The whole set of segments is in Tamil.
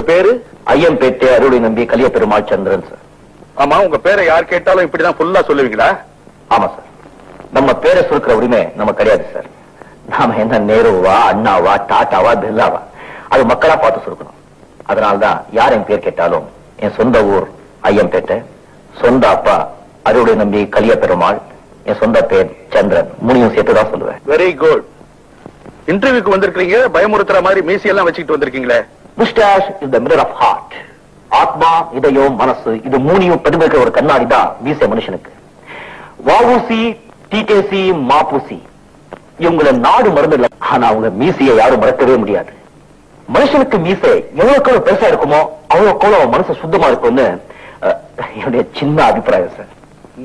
பேரு? ஐயம்பேட்டை அருளை நம்பி கலிய பெருமாள் சந்திரன் சார். ஆமா, உங்க பேரை யார் கேட்டாலும் இப்படிதான் ஃபுல்லா சொல்லுவீங்களா? ஆமா சார். நம்ம பேரை சுருக்கிற உரிமை நம்ம கிடையாது சார். நாம என்ன நேருவா, அண்ணாவா, டாட்டாவா, பிர்லாவா, அது மக்களா பார்த்து சுருக்கணும். அதனால்தான் யார் என் பேர் கேட்டாலும் என் சொந்த ஊர் ஐயம்பேட்டை, சொந்த அப்பா அருளை நம்பி கலிய பெருமாள், என் சொந்த பேர் சந்திரன், மூணையும் சேர்த்துதான் சொல்லுவேன். Very good. இன்டர்வியூக்கு வந்திருக்கீங்க, பயமுறுத்துற மாதிரி மீசி எல்லாம் வச்சுக்கிட்டு வந்திருக்கீங்களே. Moustache is the mirror of heart. ஆத்மா, இதயம், மனசு, இது மூணையும் பிரதிபலிக்கிற ஒரு கண்ணாடி தான் மீசை மனுஷனுக்கு. வஉசி, டிகேசி, மாபூசி இவங்கள நாடு மருந்து இல்லை. ஆனா அவங்க மீசையை யாரும் மறக்கவே முடியாது. மனுஷனுக்கு மீசை எவ்வளவு பெருசா இருக்குமோ அவ்வளவு அவன் மனசு சுத்தமா இருக்கும்னு என்னுடைய சின்ன அபிப்பிராயம் சார்.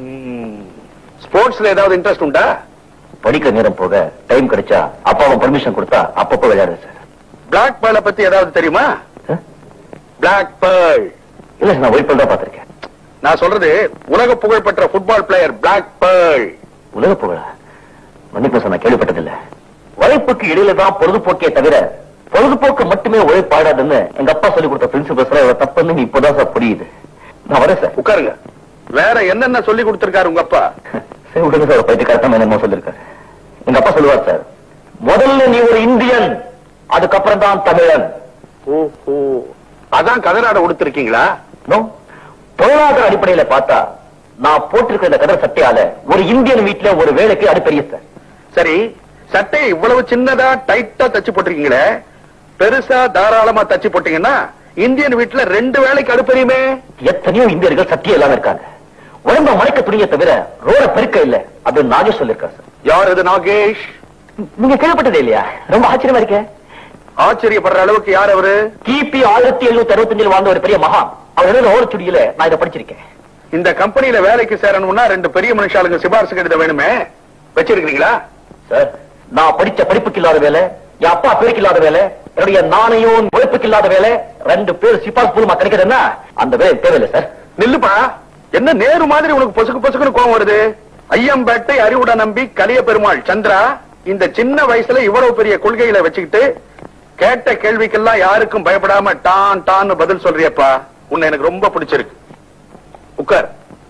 ஸ்போர்ட்ஸ்ல ஏதாவது இன்ட்ரெஸ்ட் உண்டா? படிக்கிற நேரம் போக டைம் கிடைச்சா அப்பா அவன் பர்மிஷன் கொடுத்தா அப்பப்போ விளையாடுறேன் சார். பிளாக் பேர்ல பத்தி ஏதாவது தெரியுமா? பிளாக் பேர்ல் இல்ல சார், நான் ஒயிட் பேர்ல் தான் பார்த்திருக்கேன். நான் சொல்றது உலக புகழ்பெற்ற ஃபுட்பால் பிளேயர் பிளாக் பேர்ல். உலக புகழ மன்னிப்பு சார், நான் கேள்விப்பட்டதில்லை. உழைப்புக்கு இடையில தான் பொழுதுபோக்கே தவிர பொழுதுபோக்கு மட்டுமே உழைப்பாடாதுன்னு எங்க அப்பா சொல்லி கொடுத்த பிரின்சிபல் தப்புன்னு இப்பதான் சார் புரியுது. நான் வரேன் சார். உட்காருங்க. வேற என்னென்ன சொல்லி கொடுத்திருக்காரு உங்க அப்பா? சரி விடுங்க சார், பைத்தியக்காரத்தம் என்னமோ சொல்லிருக்காரு. எங்க அப்பா சொல்லுவார் சார், முதல்ல நீ ஒரு இந்தியன், அதுக்கப்புறம் தான் தமிழன். ஓஹோ, அதான் கதராட உடுத்திருக்கீங்களா? பொருளாதார அடிப்படையில பார்த்தா நான் போட்டிருக்கிற இந்த கதர் சட்டையால ஒரு இந்தியன் வீட்டுல ஒரு வேலைக்கு அடுப்பெரிய சார். சரி, சட்டையை இவ்வளவு சின்னதா டைட்டா தச்சு போட்டிருக்கீங்களே, பெருசா தாராளமா தச்சு போட்டீங்கன்னா இந்தியன் வீட்டுல 2 வேலைக்கு அடுப்பெரியுமே. எத்தனையோ இந்தியர்கள் சத்தியம் இல்லாம இருக்காங்க. உடம்ப மறைக்க துணிய தவிர ரோட பெருக்க இல்ல அப்படின்னு நாகேஷ் சொல்லிருக்காரு சார். யார் அது நாகேஷ்? நீங்க கேள்விப்பட்டதே இல்லையா? ரொம்ப ஆச்சரியமா இருக்க. ஆச்சரியப்படுற அளவுக்கு யார் அவரு? கிபி 1765 வாழ்ந்த ஒரு பெரிய மகா. அவர் ஓரச்சுடியில நான் இதை படிச்சிருக்கேன். இந்த கம்பெனியில வேலைக்கு சேரணும்னா 2 பெரிய மனுஷாளுங்க சிபாரிசு கடிதம் வேணுமே, வச்சிருக்கீங்களா? சார், நான் படிச்ச படிப்புக்கு இல்லாத வேலை, என் அப்பா பேருக்கு இல்லாத வேலை, என்னுடைய நாணயம் உழைப்புக்கு இல்லாத வேலை, 2 பேர் சிபாரிசு மூலமா கிடைக்கிறதுன்னா அந்த வேலை தேவையில்லை சார். நில்லுப்பா, என்ன நேரு மாதிரி உனக்கு பொசுக்கு பொசுக்குன்னு கோவம் வருது? ஐயம்பேட்டை அறிவுட நம்பி கலிய பெருமாள் சந்திரா, இந்த சின்ன வயசுல இவ்வளவு பெரிய கொள்கைகளை வச்சுக்கிட்டு கேட்ட கேள்விக்கெல்லாம் யாருக்கும் பயப்படாம டான் டான்னு பதில் சொல்றியப்பா, உன்னை எனக்கு ரொம்ப பிடிச்சிருக்கு. உட்கார்.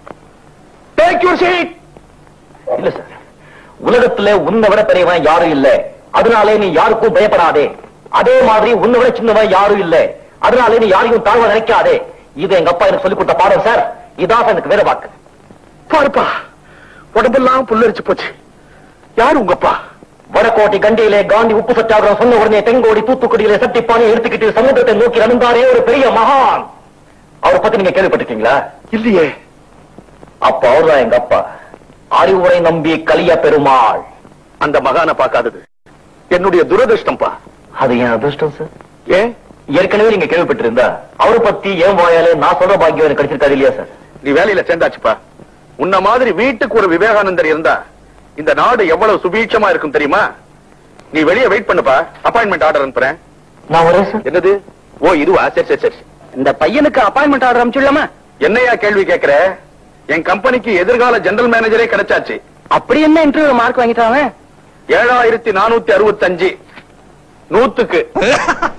Take your seat. இல்ல சார், உலகத்துல உன்னை விட பெரியவன் யாரும் இல்ல, அதனாலே நீ யாருக்கும் பயப்படாதே. அதே மாதிரி உன்னை விட சின்னவன் யாரும் இல்ல, அதனாலே நீ யாரையும் தாழ்வ நினைக்காதே. இது எங்க அப்பா எனக்கு சொல்லிக் கொடுத்த பாடம் சார். இதான் எனக்கு வேற வாக்கு. பாருப்பா, உடம்பெல்லாம் புல்லரிச்சு போச்சு. யாரு உங்க அப்பா? வடக்கோட்டை கண்டியிலே காந்தி உப்பு சத்தியாகிரகம் சொன்ன உடனே தெங்கோடி தூத்துக்குடியிலே சட்டிப்பானை எடுத்துக்கிட்டு சமுத்திரத்தை நோக்கி நடந்தாரே ஒரு பெரிய மகான். அவரை பத்தி நீங்க கேள்விப்பட்டிருக்கீங்களா? இல்லையே. அப்ப அவர்தான் எங்க அப்பா அறிவுரை நம்பி கலிய பெருமாள். அந்த மகானை பார்க்காதது என்னுடைய துரதிருஷ்டம்பா. அது என் அதிர்ஷ்டம் சார். ஏன்? ஏற்கனவே நீங்க கேள்விப்பட்டிருந்தா அவரை பத்தி ஏன் வாயாலே நான் சொல்ற பாக்கியம் எனக்கு கிடைச்சிருக்காது இல்லையா சார்? நீ வேலையில சேர்ந்தாச்சுப்பா. உன்ன மாதிரி வீட்டுக்கு ஒரு விவேகானந்தர் இருந்தா இந்த நாடு எவ்வளவு சுபீட்சமா இருக்கும் தெரியுமா? நீ வெளியே வெயிட் பண்ணுப்பா, அப்பாயின்மெண்ட் ஆர்டர் அனுப்புறேன். நான் வரேன் சார். என்னது? ஓ இதுவா? சரி சரி சரி. இந்த பையனுக்கு அப்பாயின்மெண்ட் ஆர்டர் அனுப்பிச்சுடலாமா? என்னையா கேள்வி கேட்கிற? என் கம்பெனிக்கு எதிர்கால ஜெனரல் மேனேஜரே கிடைச்சாச்சு. அப்படி என்ன இன்டர்வியூ மார்க் வாங்கிட்டாங்க? 7465 100க்கு